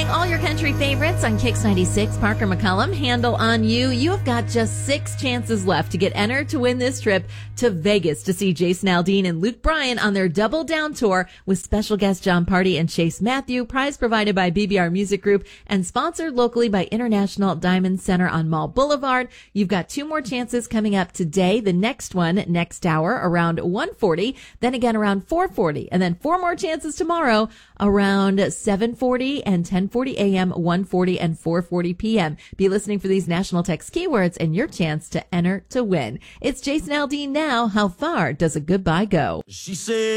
All your country favorites on Kix 96. Parker McCullum, Handle on You. You have got just 6 chances left to get entered to win this trip to Vegas to see Jason Aldean and Luke Bryan on their Double Down tour with special guest John Party and Chase Matthew. Prize provided by BBR Music Group and sponsored locally by International Diamond Center on Mall Boulevard. You've got 2 more chances coming up today. The next one next hour around 1:40, then again around 4:40, and then 4 more chances tomorrow around 7:40 and 10:40 a.m., 1:40 and 4:40 p.m. Be listening for these national text keywords and your chance to enter to win. It's Jason Aldean now. How far does a goodbye go? She said.